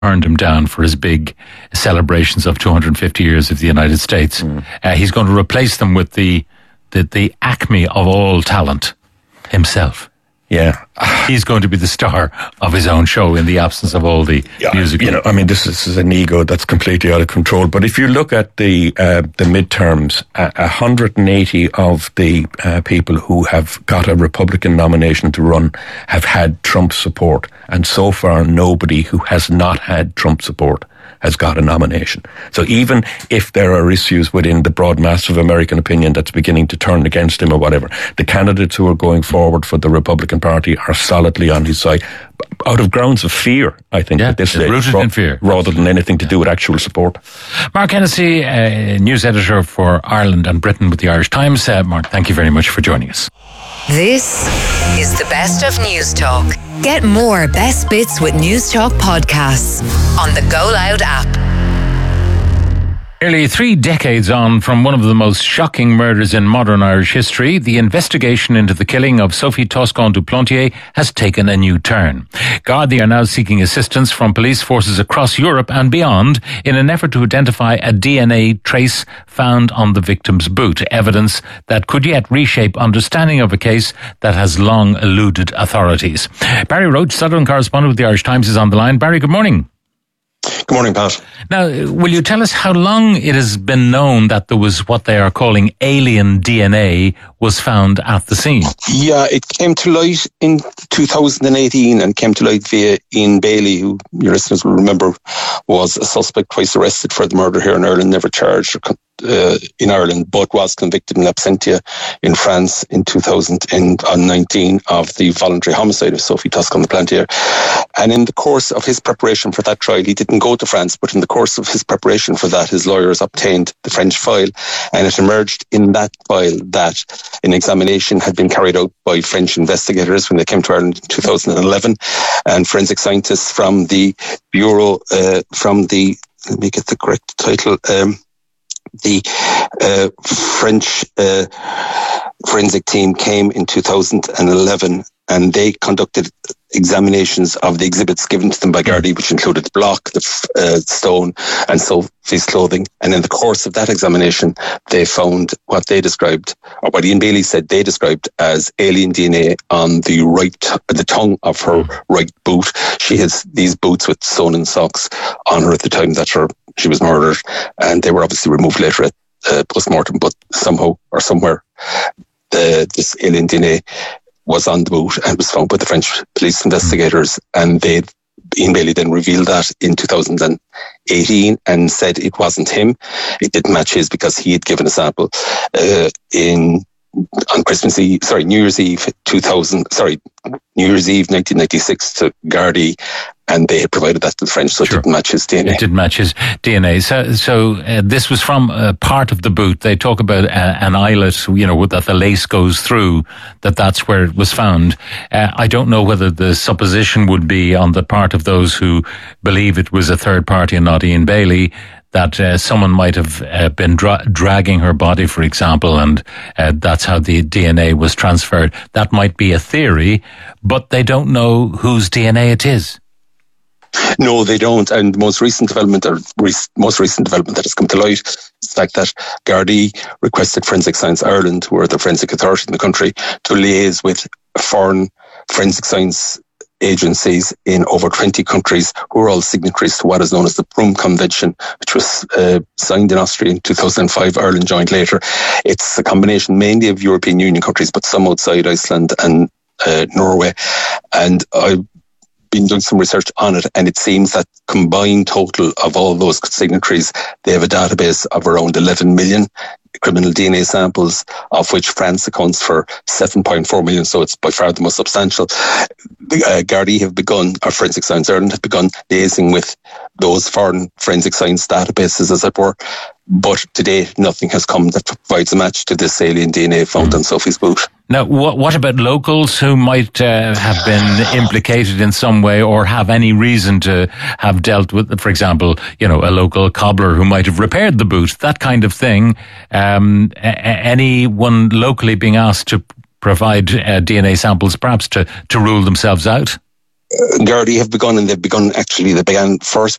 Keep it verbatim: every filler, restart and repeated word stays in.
turned him down for his big celebrations of two hundred fifty years of the United States. Mm. Uh, he's going to replace them with the, the, the acme of all talent, himself. Yeah. He's going to be the star of his own show in the absence of all the yeah, music. You know, I mean, this is, this is an ego that's completely out of control. But if you look at the uh, the midterms, uh, one hundred eighty of the uh, people who have got a Republican nomination to run have had Trump support. And so far, nobody who has not had Trump support has got a nomination. So even if there are issues within the broad mass of American opinion that's beginning to turn against him or whatever, the candidates who are going forward for the Republican Party are solidly on his side, out of grounds of fear, I think, yeah, at this stage, rooted ra- in fear, rather than anything to do with actual support. Mark Hennessy, uh, news editor for Ireland and Britain with the Irish Times. Uh, Mark, thank you very much for joining us. This is the Best of News Talk. Get more Best Bits with News Talk podcasts on the Go Loud app. Nearly three decades on from one of the most shocking murders in modern Irish history, the investigation into the killing of Sophie Toscan du Plantier has taken a new turn. Gardaí are now seeking assistance from police forces across Europe and beyond in an effort to identify a D N A trace found on the victim's boot, evidence that could yet reshape understanding of a case that has long eluded authorities. Barry Roach, Southern correspondent with the Irish Times, is on the line. Barry, good morning. Good morning, Pat. Now, will you tell us how long it has been known that there was what they are calling alien D N A was found at the scene? Yeah, it came to light in two thousand eighteen and came to light via Ian Bailey, who your listeners will remember was a suspect twice arrested for the murder here in Ireland, never charged or Uh, in Ireland, but was convicted in absentia in France in two thousand nineteen of the voluntary homicide of Sophie Toscan du Plantier. And in the course of his preparation for that trial, he didn't go to France, but in the course of his preparation for that, his lawyers obtained the French file, and it emerged in that file that an examination had been carried out by French investigators when they came to Ireland in two thousand eleven, and forensic scientists from the Bureau, uh, from the, let me get the correct title, um, the uh, French uh, forensic team came in two thousand eleven, and they conducted examinations of the exhibits given to them by Gardaí, which included the block, the uh, stone, and Sophie's clothing. And in the course of that examination, they found what they described, or what Ian Bailey said they described as alien D N A on the right, the tongue of her right boot. She has these boots with sewn-in socks on her at the time that her she was murdered, and they were obviously removed later at uh, post-mortem, but somehow or somewhere the, this alien D N A was on the boot and was found by the French police investigators, and they Ian Bailey then revealed that in two thousand eighteen and said it wasn't him. It didn't match his because he had given a sample uh, in on Christmas Eve, sorry, New Year's Eve two thousand, sorry, New Year's Eve nineteen ninety-six to Gardaí, and they had provided that to the French, so sure. it didn't match his D N A. It didn't match his D N A. So, so uh, this was from uh, part of the boot. They talk about uh, an eyelet, you know, that the lace goes through, that that's where it was found. Uh, I don't know whether the supposition would be on the part of those who believe it was a third party and not Ian Bailey, that uh, someone might have uh, been dra- dragging her body, for example, and uh, that's how the D N A was transferred. That might be a theory, but they don't know whose D N A it is. No, they don't. And the most recent development, or re- most recent development that has come to light, is the fact that Gardaí requested Forensic Science Ireland, who are the forensic authority in the country, to liaise with foreign forensic science agencies in over twenty countries who are all signatories to what is known as the Prüm Convention, which was uh, signed in Austria in two thousand five. Ireland joined later. It's a combination mainly of European Union countries, but some outside Iceland and uh, Norway. And I've been doing some research on it, and it seems that combined total of all those signatories, they have a database of around eleven million criminal D N A samples, of which France accounts for seven point four million, so it's by far the most substantial. Uh, Gardaí have begun, or Forensic Science Ireland have begun liaising with those foreign forensic science databases, as it were, but to date nothing has come that provides a match to this alien D N A found mm. on Sophie's boot. Now, what, what about locals who might uh, have been implicated in some way or have any reason to have dealt with, for example, you know, a local cobbler who might have repaired the boot, that kind of thing? Um, a- anyone locally being asked to provide uh, D N A samples, perhaps to, to rule themselves out? Gardaí have begun, and they've begun, actually, they began first